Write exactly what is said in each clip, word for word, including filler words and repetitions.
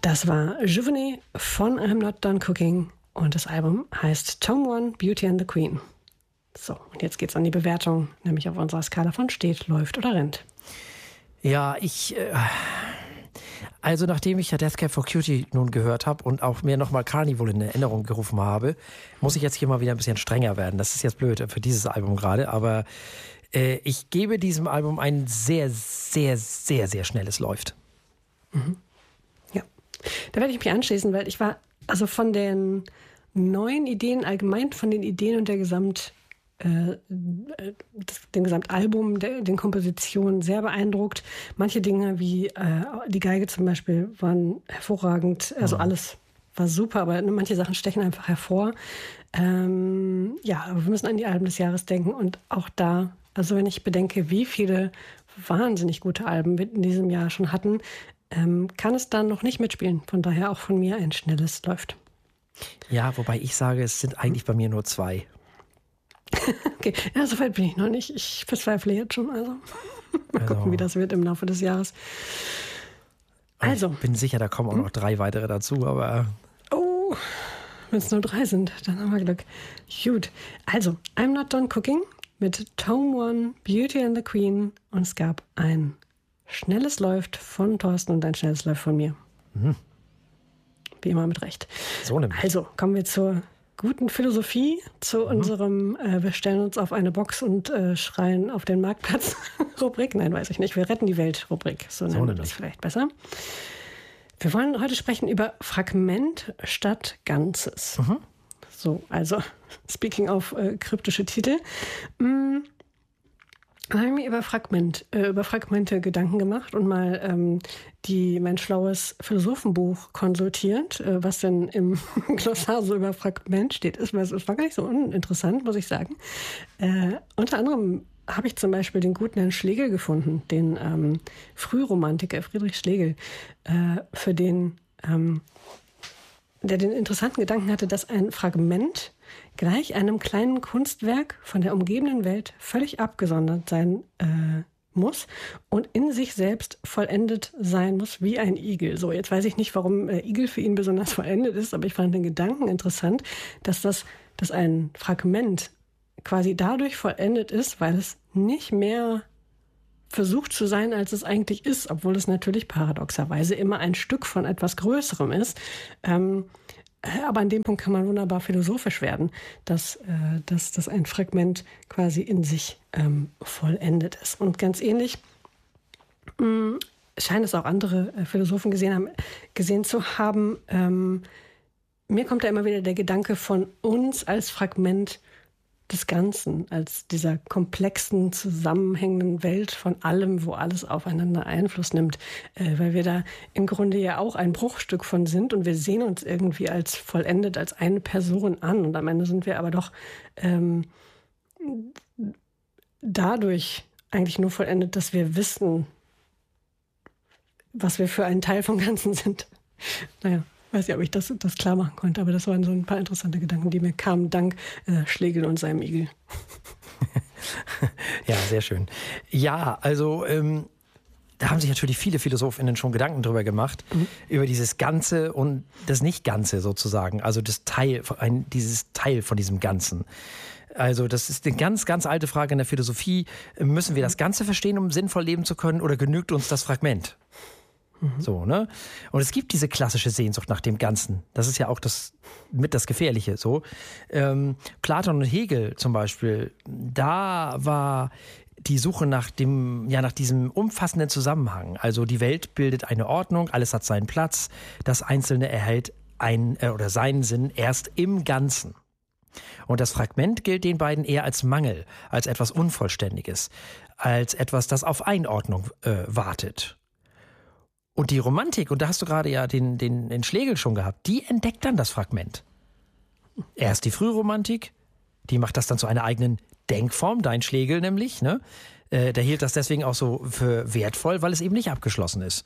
Das war Juvenet von I'm Not Done Cooking und das Album heißt Tome One, Beauty and the Queen. So, und jetzt geht's an die Bewertung, nämlich auf unserer Skala von steht, läuft oder rennt. Ja, ich... Äh, also nachdem ich ja Death Cab for Cutie nun gehört habe und auch mir nochmal Carnival in Erinnerung gerufen habe, muss ich jetzt hier mal wieder ein bisschen strenger werden. Das ist jetzt blöd für dieses Album gerade, aber äh, ich gebe diesem Album ein sehr, sehr, sehr, sehr schnelles Läuft. Mhm. Ja, da werde ich mich anschließen, weil ich war also von den neuen Ideen, allgemein von den Ideen und der Gesamt Äh, das, dem Gesamtalbum, der, den Kompositionen sehr beeindruckt. Manche Dinge wie äh, die Geige zum Beispiel waren hervorragend. Also mhm. alles war super, aber manche Sachen stechen einfach hervor. Ähm, ja, aber wir müssen an die Alben des Jahres denken und auch da, also wenn ich bedenke, wie viele wahnsinnig gute Alben wir in diesem Jahr schon hatten, ähm, kann es dann noch nicht mitspielen. Von daher auch von mir ein schnelles Läuft. Ja, wobei ich sage, es sind eigentlich bei mir nur zwei. Okay, ja, so weit bin ich noch nicht. Ich verzweifle jetzt schon. Also mal also, gucken, wie das wird im Laufe des Jahres. Also. Ich bin sicher, da kommen auch noch drei weitere dazu, aber... Oh, wenn es nur drei sind, dann haben wir Glück. Gut, also I'm Not Done Cooking mit Tome One, Beauty and the Queen und es gab ein schnelles Läuft von Thorsten und ein schnelles Läuft von mir. Mhm. Wie immer mit Recht. So nämlich. Also, kommen wir zur guten Philosophie, zu mhm. unserem äh, wir stellen uns auf eine Box und äh, schreien auf den Marktplatz Rubrik. Nein, weiß ich nicht. Wir retten die Welt Rubrik. So nennen so wir das vielleicht besser. Wir wollen heute sprechen über Fragment statt Ganzes. Mhm. So, also speaking of äh, kryptische Titel. Mm, Da habe ich mir über, Fragment, äh, über Fragmente Gedanken gemacht und mal ähm, die mein schlaues Philosophenbuch konsultiert, äh, was denn im Glossar so über Fragment steht. Es war, es war gar nicht so uninteressant, muss ich sagen. Äh, unter anderem habe ich zum Beispiel den guten Herrn Schlegel gefunden, den ähm, Frühromantiker Friedrich Schlegel, äh, für den, ähm, der den interessanten Gedanken hatte, dass ein Fragment gleich einem kleinen Kunstwerk von der umgebenden Welt völlig abgesondert sein äh, muss und in sich selbst vollendet sein muss wie ein Igel. So, jetzt weiß ich nicht, warum äh, Igel für ihn besonders vollendet ist, aber ich fand den Gedanken interessant, dass das, dass ein Fragment quasi dadurch vollendet ist, weil es nicht mehr versucht zu sein, als es eigentlich ist, obwohl es natürlich paradoxerweise immer ein Stück von etwas Größerem ist. Ähm, Aber an dem Punkt kann man wunderbar philosophisch werden, dass, äh, dass, dass ein Fragment quasi in sich ähm, vollendet ist. Und ganz ähnlich mh, scheinen es auch andere äh, Philosophen gesehen, haben, gesehen zu haben. Ähm, mir kommt da immer wieder der Gedanke von uns als Fragment des Ganzen, als dieser komplexen, zusammenhängenden Welt von allem, wo alles aufeinander Einfluss nimmt, äh, weil wir da im Grunde ja auch ein Bruchstück von sind und wir sehen uns irgendwie als vollendet, als eine Person an und am Ende sind wir aber doch ähm, dadurch eigentlich nur vollendet, dass wir wissen, was wir für einen Teil vom Ganzen sind. Naja. Ich weiß nicht, ob ich das, das klar machen konnte, aber das waren so ein paar interessante Gedanken, die mir kamen, dank äh, Schlegel und seinem Igel. Ja, sehr schön. Ja, also ähm, da haben sich natürlich viele PhilosophInnen schon Gedanken drüber gemacht, mhm. über dieses Ganze und das Nicht-Ganze sozusagen, also das Teil, ein, dieses Teil von diesem Ganzen. Also das ist eine ganz, ganz alte Frage in der Philosophie. Müssen wir das Ganze verstehen, um sinnvoll leben zu können, oder genügt uns das Fragment? Mhm. So, ne? Und es gibt diese klassische Sehnsucht nach dem Ganzen. Das ist ja auch das mit das Gefährliche. So, ähm, Platon und Hegel zum Beispiel, da war die Suche nach dem, ja, nach diesem umfassenden Zusammenhang. Also die Welt bildet eine Ordnung, alles hat seinen Platz, das Einzelne erhält ein äh, oder seinen Sinn erst im Ganzen. Und das Fragment gilt den beiden eher als Mangel, als etwas Unvollständiges, als etwas, das auf Einordnung äh, wartet. Und die Romantik, und da hast du gerade ja den, den, den Schlegel schon gehabt, die entdeckt dann das Fragment. Erst die Frühromantik, die macht das dann zu einer eigenen Denkform, dein Schlegel nämlich, ne? Äh, der hielt das deswegen auch so für wertvoll, weil es eben nicht abgeschlossen ist.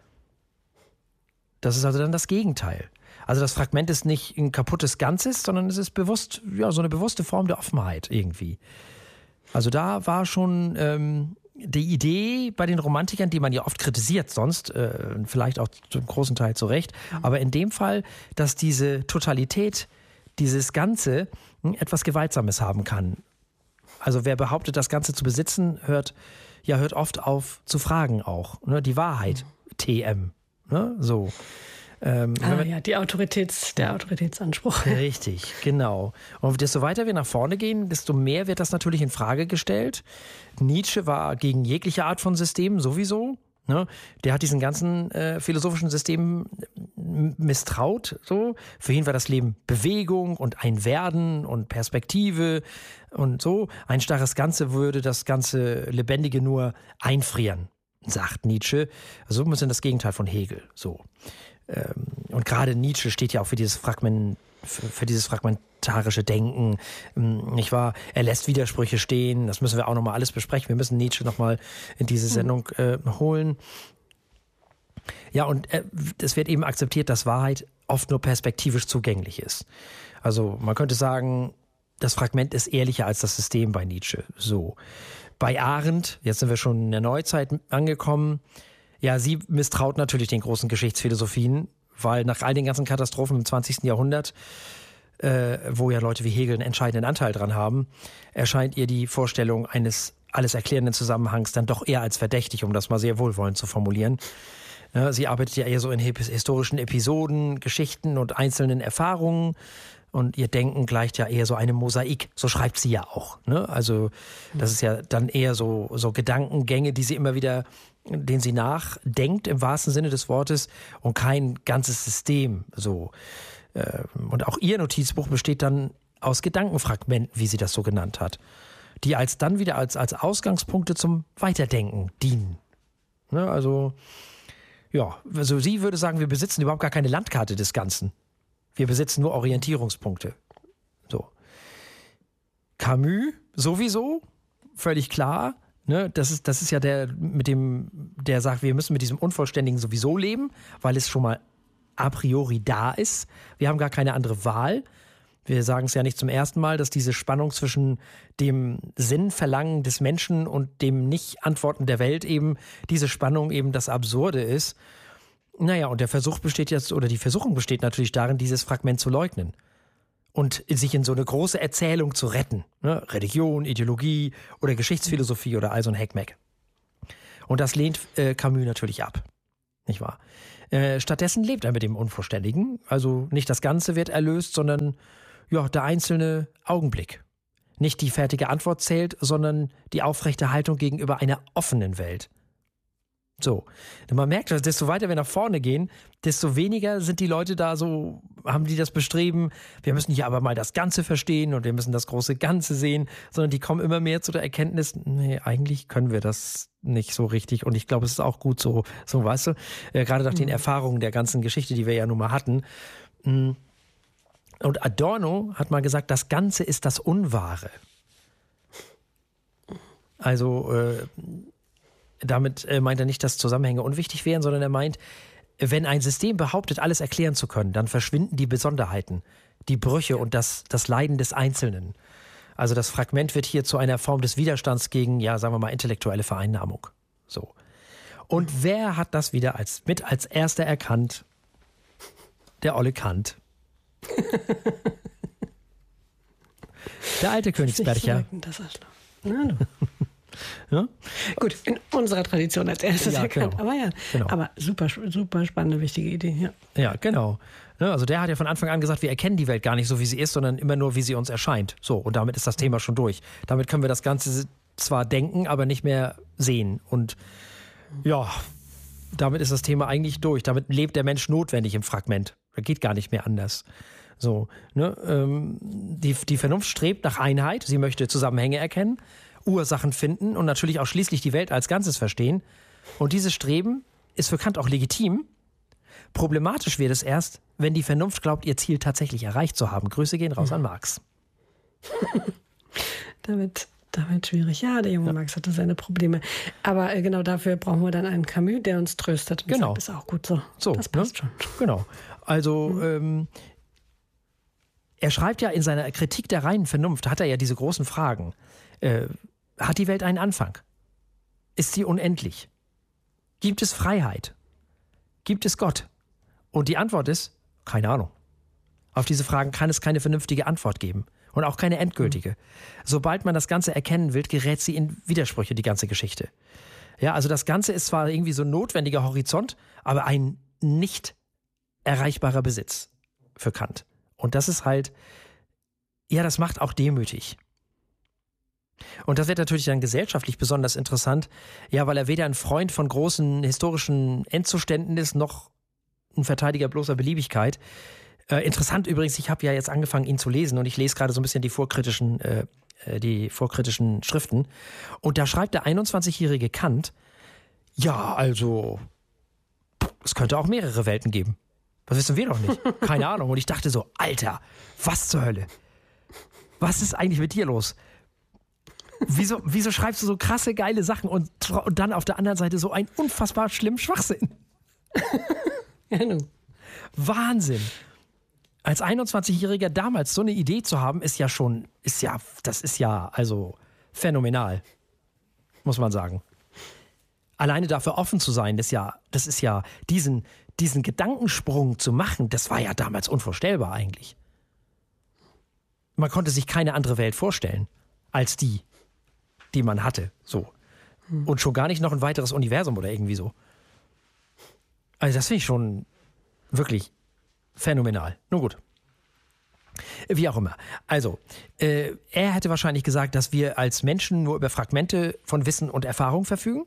Das ist also dann das Gegenteil. Also das Fragment ist nicht ein kaputtes Ganzes, sondern es ist bewusst, ja, so eine bewusste Form der Offenheit irgendwie. Also da war schon... Ähm, die Idee bei den Romantikern, die man ja oft kritisiert, sonst äh, vielleicht auch zum großen Teil zu Recht, aber in dem Fall, dass diese Totalität, dieses Ganze etwas Gewaltsames haben kann. Also wer behauptet, das Ganze zu besitzen, hört ja hört oft auf zu fragen auch. Ne? Die Wahrheit, T M. Ne? So. Ähm, ah, man, ja, die Autoritäts, der Autoritätsanspruch. Richtig, genau. Und desto weiter wir nach vorne gehen, desto mehr wird das natürlich in Frage gestellt. Nietzsche war gegen jegliche Art von System sowieso. Ne? Der hat diesen ganzen äh, philosophischen Systemen misstraut. So. Für ihn war das Leben Bewegung und ein Werden und Perspektive und so. Ein starres Ganze würde das ganze Lebendige nur einfrieren, sagt Nietzsche. So ein bisschen das Gegenteil von Hegel. So. Und gerade Nietzsche steht ja auch für dieses Fragment, für dieses fragmentarische Denken, nicht wahr? Er lässt Widersprüche stehen, das müssen wir auch nochmal alles besprechen. Wir müssen Nietzsche nochmal in diese Sendung äh, holen. Ja, und äh, es wird eben akzeptiert, dass Wahrheit oft nur perspektivisch zugänglich ist. Also man könnte sagen, das Fragment ist ehrlicher als das System bei Nietzsche. So. Bei Arendt, jetzt sind wir schon in der Neuzeit angekommen, ja, sie misstraut natürlich den großen Geschichtsphilosophien, weil nach all den ganzen Katastrophen im zwanzigsten Jahrhundert, äh, wo ja Leute wie Hegel einen entscheidenden Anteil dran haben, erscheint ihr die Vorstellung eines alles erklärenden Zusammenhangs dann doch eher als verdächtig, um das mal sehr wohlwollend zu formulieren. Ja, sie arbeitet ja eher so in historischen Episoden, Geschichten und einzelnen Erfahrungen. Und ihr Denken gleicht ja eher so einem Mosaik. So schreibt sie ja auch. Ne? Also das ist ja dann eher so, so Gedankengänge, die sie immer wieder, denen sie nachdenkt im wahrsten Sinne des Wortes und kein ganzes System. So. Und auch ihr Notizbuch besteht dann aus Gedankenfragmenten, wie sie das so genannt hat, die als dann wieder als, als Ausgangspunkte zum Weiterdenken dienen. Ne? Also ja, also sie würde sagen, wir besitzen überhaupt gar keine Landkarte des Ganzen. Wir besitzen nur Orientierungspunkte. So. Camus sowieso, völlig klar. Ne? Das ist, das ist ja der, mit dem, der sagt, wir müssen mit diesem Unvollständigen sowieso leben, weil es schon mal a priori da ist. Wir haben gar keine andere Wahl. Wir sagen es ja nicht zum ersten Mal, dass diese Spannung zwischen dem Sinnverlangen des Menschen und dem Nicht-Antworten der Welt eben, diese Spannung eben das Absurde ist. Naja, und der Versuch besteht jetzt, oder die Versuchung besteht natürlich darin, dieses Fragment zu leugnen und sich in so eine große Erzählung zu retten. Ne? Religion, Ideologie oder Geschichtsphilosophie oder all so ein Heckmeck. Und das lehnt äh, Camus natürlich ab. Nicht wahr? Äh, stattdessen lebt er mit dem Unvollständigen. Also nicht das Ganze wird erlöst, sondern ja, der einzelne Augenblick. Nicht die fertige Antwort zählt, sondern die aufrechte Haltung gegenüber einer offenen Welt. So, man merkt, dass desto weiter wir nach vorne gehen, desto weniger sind die Leute da so, haben die das Bestreben, wir müssen hier aber mal das Ganze verstehen und wir müssen das große Ganze sehen, sondern die kommen immer mehr zu der Erkenntnis, nee, eigentlich können wir das nicht so richtig und ich glaube, es ist auch gut so, so weißt du, äh, gerade nach den Erfahrungen der ganzen Geschichte, die wir ja nun mal hatten. Und Adorno hat mal gesagt, das Ganze ist das Unwahre. Also, äh, Damit äh, meint er nicht, dass Zusammenhänge unwichtig wären, sondern er meint, wenn ein System behauptet, alles erklären zu können, dann verschwinden die Besonderheiten, die Brüche und das, das Leiden des Einzelnen. Also das Fragment wird hier zu einer Form des Widerstands gegen, ja, sagen wir mal, intellektuelle Vereinnahmung. So. Und wer hat das wieder als, mit als erster erkannt? Der olle Kant. Der alte Königsbercher. Das ist Na, du. Ja? Gut, in unserer Tradition als erstes ja, erkannt. Genau. Aber ja, genau. aber super, super spannende, wichtige Idee. Ja, ja genau. Also der hat ja von Anfang an gesagt, wir erkennen die Welt gar nicht so, wie sie ist, sondern immer nur, wie sie uns erscheint. So, und damit ist das Thema schon durch. Damit können wir das Ganze zwar denken, aber nicht mehr sehen. Und ja, damit ist das Thema eigentlich durch. Damit lebt der Mensch notwendig im Fragment. Das geht gar nicht mehr anders. So, ne? ähm, die, die Vernunft strebt nach Einheit. Sie möchte Zusammenhänge erkennen, Ursachen finden und natürlich auch schließlich die Welt als Ganzes verstehen. Und dieses Streben ist für Kant auch legitim. Problematisch wird es erst, wenn die Vernunft glaubt, ihr Ziel tatsächlich erreicht zu haben. Grüße gehen raus an Marx. damit, damit schwierig. Ja, der junge ja. Marx hatte seine Probleme. Aber äh, genau dafür brauchen wir dann einen Camus, der uns tröstet. Und genau. sagt, ist auch gut so. so das passt ne? schon. Genau. Also mhm. ähm, er schreibt ja in seiner Kritik der reinen Vernunft, hat er ja diese großen Fragen. Äh, hat die Welt einen Anfang? ist sie unendlich? Gibt es Freiheit? Gibt es Gott? Und die Antwort ist, keine Ahnung. Auf diese Fragen kann es keine vernünftige Antwort geben und auch keine endgültige. Sobald man das Ganze erkennen will, gerät sie in Widersprüche, die ganze Geschichte. Ja, also das Ganze ist zwar irgendwie so ein notwendiger Horizont, aber ein nicht erreichbarer Besitz für Kant. Und das ist halt, ja, das macht auch demütig. Und das wird natürlich dann gesellschaftlich besonders interessant, ja, weil er weder ein Freund von großen historischen Endzuständen ist, noch ein Verteidiger bloßer Beliebigkeit. Äh, interessant übrigens, ich habe ja jetzt angefangen, ihn zu lesen und ich lese gerade so ein bisschen die vorkritischen, äh, die vorkritischen Schriften. Und da schreibt der einundzwanzigjährige Kant, ja, also, es könnte auch mehrere Welten geben. Das wissen wir doch nicht. Keine Ahnung. Und ich dachte so, Alter, was zur Hölle? Was ist eigentlich mit dir los? Wieso, wieso schreibst du so krasse, geile Sachen und, und dann auf der anderen Seite so einen unfassbar schlimmen Schwachsinn? Wahnsinn. Als einundzwanzigjähriger damals so eine Idee zu haben, ist ja schon, ist ja, das ist ja also phänomenal, muss man sagen. Alleine dafür offen zu sein, das ist ja, das ist ja diesen, diesen Gedankensprung zu machen, das war ja damals unvorstellbar eigentlich. Man konnte sich keine andere Welt vorstellen als die, die man hatte, so. Und schon gar nicht noch ein weiteres Universum oder irgendwie so. Also das finde ich schon wirklich phänomenal. Nun gut. Wie auch immer. Also, äh, er hätte wahrscheinlich gesagt, dass wir als Menschen nur über Fragmente von Wissen und Erfahrung verfügen.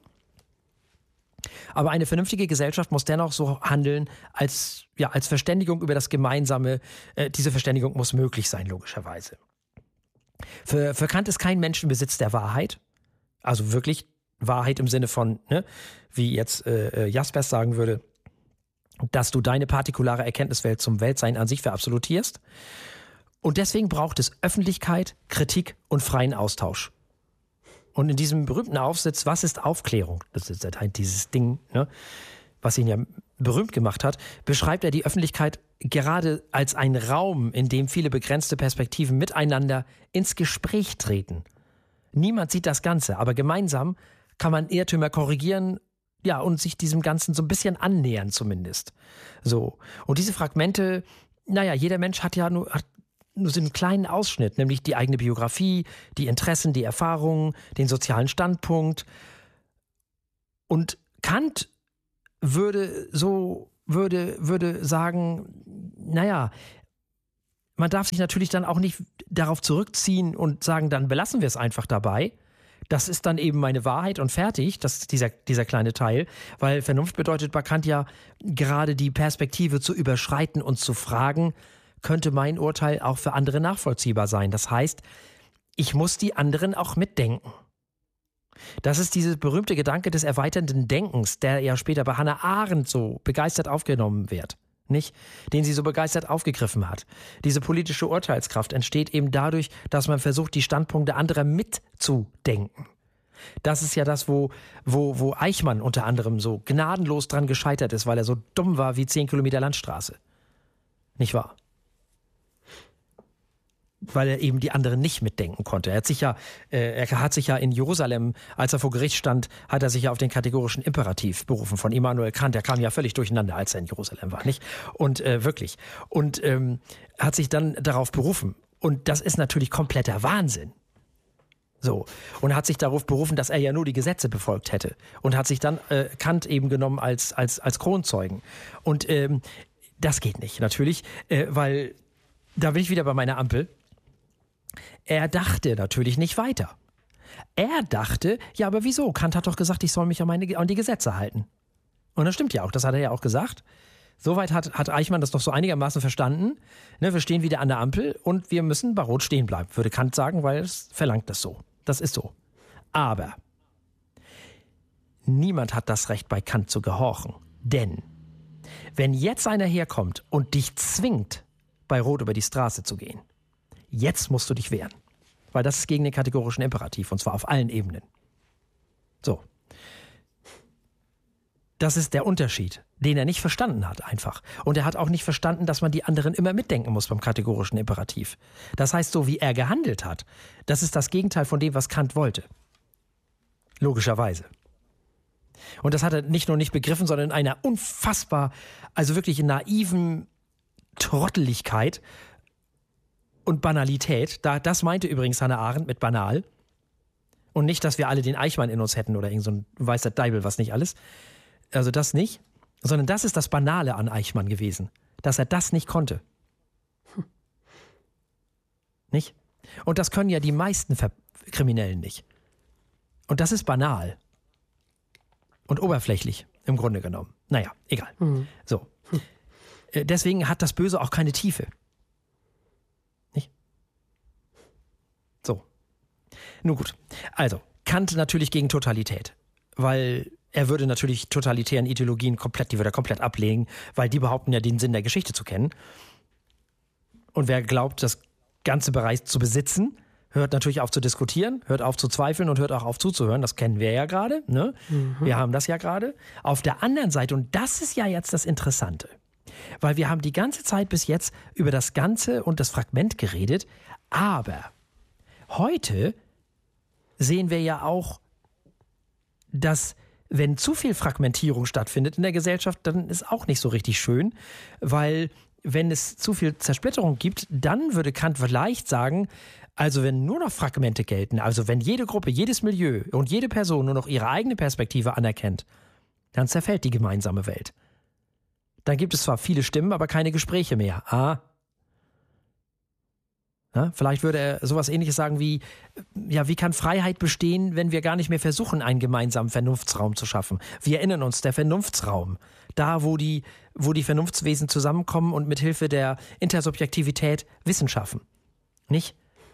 Aber eine vernünftige Gesellschaft muss dennoch so handeln, als, ja, als Verständigung über das Gemeinsame. Äh, diese Verständigung muss möglich sein, logischerweise. Für, für Kant ist kein Mensch im Besitz der Wahrheit. Also wirklich Wahrheit im Sinne von, ne, wie jetzt äh, Jaspers sagen würde, dass du deine partikulare Erkenntniswelt zum Weltsein an sich verabsolutierst. Und deswegen braucht es Öffentlichkeit, Kritik und freien Austausch. Und in diesem berühmten Aufsatz, was ist Aufklärung? Das ist halt dieses Ding, ne, was ihn ja berühmt gemacht hat, beschreibt er die Öffentlichkeit gerade als einen Raum, in dem viele begrenzte Perspektiven miteinander ins Gespräch treten. Niemand sieht das Ganze, aber gemeinsam kann man Irrtümer korrigieren, ja, und sich diesem Ganzen so ein bisschen annähern zumindest. So. Und diese Fragmente, naja, jeder Mensch hat ja nur, hat nur so einen kleinen Ausschnitt, nämlich die eigene Biografie, die Interessen, die Erfahrungen, den sozialen Standpunkt. Und Kant würde so, würde, würde sagen, naja, man darf sich natürlich dann auch nicht darauf zurückziehen und sagen, dann belassen wir es einfach dabei. Das ist dann eben meine Wahrheit und fertig, das ist dieser, dieser kleine Teil, weil Vernunft bedeutet bei Kant ja gerade die Perspektive zu überschreiten und zu fragen, könnte mein Urteil auch für andere nachvollziehbar sein. Das heißt, ich muss die anderen auch mitdenken. Das ist dieser berühmte Gedanke des erweiternden Denkens, der ja später bei Hannah Arendt so begeistert aufgenommen wird, nicht? Den sie so begeistert aufgegriffen hat. Diese politische Urteilskraft entsteht eben dadurch, dass man versucht, die Standpunkte anderer mitzudenken. Das ist ja das, wo, wo, wo Eichmann unter anderem so gnadenlos dran gescheitert ist, weil er so dumm war wie zehn Kilometer Landstraße. Nicht wahr? Weil er eben die anderen nicht mitdenken konnte. Er hat sich ja, äh, er hat sich ja in Jerusalem, als er vor Gericht stand, hat er sich ja auf den kategorischen Imperativ berufen von Immanuel Kant. Der kam ja völlig durcheinander, als er in Jerusalem war, nicht? Und äh, wirklich. Und ähm, hat sich dann darauf berufen. Und das ist natürlich kompletter Wahnsinn. So. Und er hat sich darauf berufen, dass er ja nur die Gesetze befolgt hätte. Und hat sich dann äh, Kant eben genommen als, als, als Kronzeugen. Und ähm, das geht nicht, natürlich, äh, weil da bin ich wieder bei meiner Ampel. Er dachte natürlich nicht weiter. Er dachte, ja, aber wieso? Kant hat doch gesagt, ich soll mich an, meine, an die Gesetze halten. Und das stimmt ja auch, das hat er ja auch gesagt. Soweit hat, hat Eichmann das noch so einigermaßen verstanden. Ne, wir stehen wieder an der Ampel und wir müssen bei Rot stehen bleiben, würde Kant sagen, weil es verlangt das so. Das ist so. Aber niemand hat das Recht, bei Kant zu gehorchen. Denn wenn jetzt einer herkommt und dich zwingt, bei Rot über die Straße zu gehen, jetzt musst du dich wehren. Weil das ist gegen den kategorischen Imperativ, und zwar auf allen Ebenen. So. Das ist der Unterschied, den er nicht verstanden hat einfach. Und er hat auch nicht verstanden, dass man die anderen immer mitdenken muss beim kategorischen Imperativ. Das heißt, so wie er gehandelt hat, das ist das Gegenteil von dem, was Kant wollte. Logischerweise. Und das hat er nicht nur nicht begriffen, sondern in einer unfassbar, also wirklich naiven Trotteligkeit und Banalität. Da, das meinte übrigens Hannah Arendt mit banal. Und nicht, dass wir alle den Eichmann in uns hätten oder irgend so ein weißer Deibel, was nicht alles. Also das nicht. Sondern das ist das Banale an Eichmann gewesen. Dass er das nicht konnte. Hm. Nicht? Und das können ja die meisten Ver- Kriminellen nicht. Und das ist banal. Und oberflächlich, im Grunde genommen. Naja, egal. Mhm. So. Hm. Deswegen hat das Böse auch keine Tiefe. Nicht? So. Nun gut. Also, Kant natürlich gegen Totalität. Weil er würde natürlich totalitären Ideologien komplett, die würde er komplett ablehnen, weil die behaupten ja, den Sinn der Geschichte zu kennen. Und wer glaubt, das ganze Bereich zu besitzen, hört natürlich auf zu diskutieren, hört auf zu zweifeln und hört auch auf zuzuhören. Das kennen wir ja gerade. Ne? Mhm. Wir haben das ja gerade. Auf der anderen Seite, und das ist ja jetzt das Interessante, weil wir haben die ganze Zeit bis jetzt über das Ganze und das Fragment geredet, aber heute sehen wir ja auch, dass wenn zu viel Fragmentierung stattfindet in der Gesellschaft, dann ist auch nicht so richtig schön, weil wenn es zu viel Zersplitterung gibt, dann würde Kant vielleicht sagen, also wenn nur noch Fragmente gelten, also wenn jede Gruppe, jedes Milieu und jede Person nur noch ihre eigene Perspektive anerkennt, dann zerfällt die gemeinsame Welt. Dann gibt es zwar viele Stimmen, aber keine Gespräche mehr. Ah. Ja, vielleicht würde er sowas Ähnliches sagen wie, ja, wie kann Freiheit bestehen, wenn wir gar nicht mehr versuchen, einen gemeinsamen Vernunftsraum zu schaffen? Wir erinnern uns, der Vernunftsraum, da wo die, wo die Vernunftswesen zusammenkommen und mit Hilfe der Intersubjektivität Wissen schaffen. Nicht?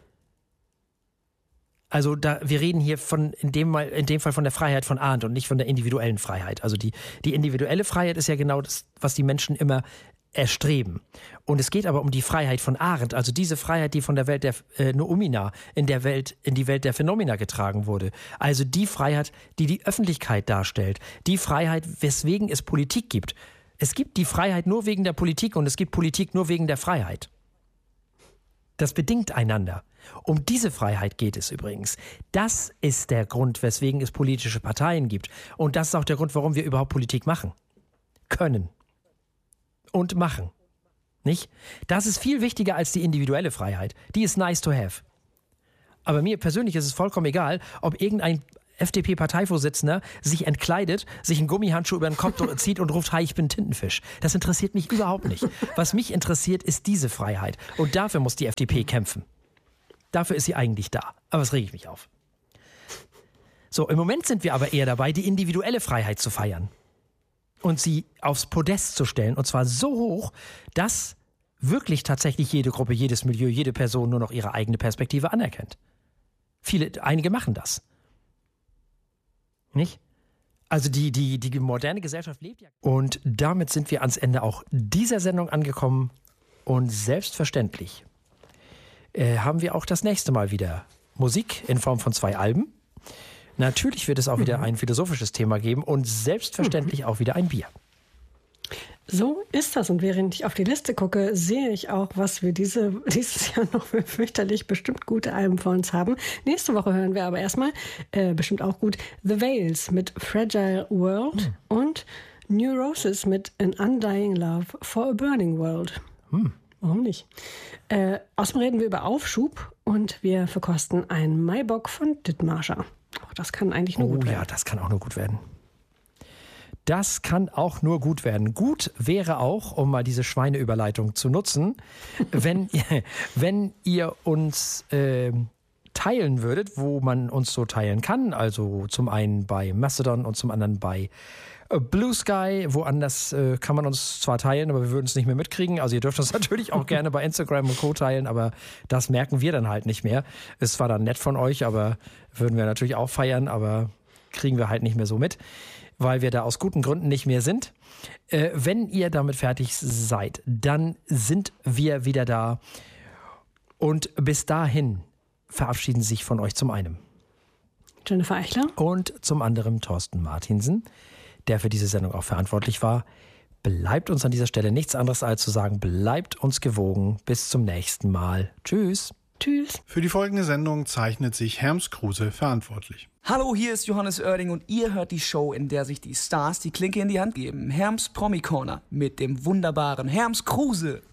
Also da, wir reden hier von in dem, Mal, in dem Fall von der Freiheit von Arendt und nicht von der individuellen Freiheit. Also die, die individuelle Freiheit ist ja genau das, was die Menschen immer erstreben. Und es geht aber um die Freiheit von Arendt, also diese Freiheit, die von der Welt der äh, Noumena in der Welt, in die Welt der Phänomena getragen wurde. Also die Freiheit, die die Öffentlichkeit darstellt. Die Freiheit, weswegen es Politik gibt. Es gibt die Freiheit nur wegen der Politik und es gibt Politik nur wegen der Freiheit. Das bedingt einander. Um diese Freiheit geht es übrigens. Das ist der Grund, weswegen es politische Parteien gibt. Und das ist auch der Grund, warum wir überhaupt Politik machen können. Und machen. Nicht? Das ist viel wichtiger als die individuelle Freiheit. Die ist nice to have. Aber mir persönlich ist es vollkommen egal, ob irgendein F D P-Parteivorsitzender sich entkleidet, sich einen Gummihandschuh über den Kopf zieht und ruft, hi, ich bin Tintenfisch. Das interessiert mich überhaupt nicht. Was mich interessiert, ist diese Freiheit. Und dafür muss die F D P kämpfen. Dafür ist sie eigentlich da. Aber es rege ich mich auf. So, im Moment sind wir aber eher dabei, die individuelle Freiheit zu feiern. Und sie aufs Podest zu stellen. Und zwar so hoch, dass wirklich tatsächlich jede Gruppe, jedes Milieu, jede Person nur noch ihre eigene Perspektive anerkennt. Viele, einige machen das. Nicht? Also die, die, die moderne Gesellschaft lebt ja. Und damit sind wir ans Ende auch dieser Sendung angekommen. Und selbstverständlich äh, haben wir auch das nächste Mal wieder Musik in Form von zwei Alben. Natürlich wird es auch wieder ein philosophisches Thema geben und selbstverständlich auch wieder ein Bier. So ist das. Und während ich auf die Liste gucke, sehe ich auch, was wir diese, dieses Jahr noch für fürchterlich bestimmt gute Alben vor uns haben. Nächste Woche hören wir aber erstmal, äh, bestimmt auch gut, The Veils mit Fragile World hm. und Neurosis mit An Undying Love for a Burning World. Hm. Warum nicht? Äh, außerdem reden wir über Aufschub und wir verkosten einen Maibock von Dithmarscher. Oh, das kann eigentlich nur oh, gut werden. Oh ja, das kann auch nur gut werden. Das kann auch nur gut werden. Gut wäre auch, um mal diese Schweineüberleitung zu nutzen, wenn, ihr, wenn ihr uns äh, teilen würdet, wo man uns so teilen kann. Also zum einen bei Mastodon und zum anderen bei Blue Sky. Woanders äh, kann man uns zwar teilen, aber wir würden es nicht mehr mitkriegen. Also ihr dürft uns natürlich auch gerne bei Instagram und Co. teilen, aber das merken wir dann halt nicht mehr. Es war dann nett von euch, aber würden wir natürlich auch feiern, aber kriegen wir halt nicht mehr so mit, weil wir da aus guten Gründen nicht mehr sind. Äh, wenn ihr damit fertig seid, dann sind wir wieder da. Und bis dahin verabschieden sich von euch zum einen Jennifer Eichler und zum anderen Thorsten Martinsen, der für diese Sendung auch verantwortlich war. Bleibt uns an dieser Stelle nichts anderes als zu sagen, bleibt uns gewogen. Bis zum nächsten Mal. Tschüss. Tschüss. Für die folgende Sendung zeichnet sich Herms Kruse verantwortlich. Hallo, hier ist Johannes Oerding und ihr hört die Show, in der sich die Stars die Klinke in die Hand geben. Herms Promi Corner mit dem wunderbaren Herms Kruse.